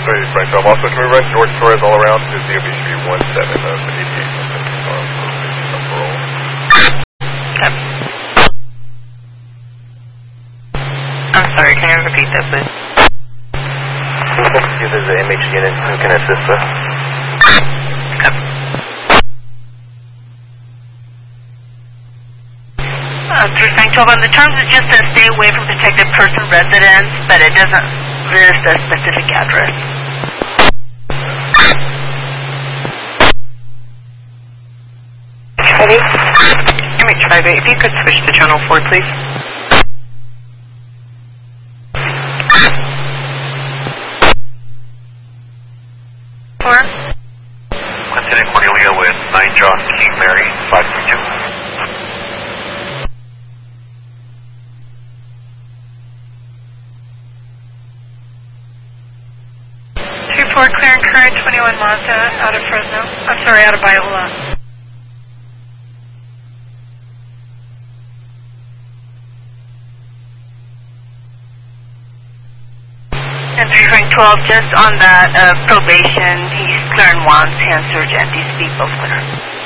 Sorry, Frank. I'm also, can we run George Torres all around? His DOB should be 17 of 88. I'm sorry, can you repeat that, please? See if there's an MH unit who can assist us. Through Frank 12, on the terms it just says stay away from protected person residence, but it doesn't list a specific address. Ready? MH58, if you could switch to channel 4, please. Lieutenant Cornelia with 9 John King Mary 532. 2-4, clear and current, 21 Mazda, out of Fresno. I'm sorry, out of Biola. And 3 Frank 12, just on that probation, he's clear and wants hand surge and these speed both clear.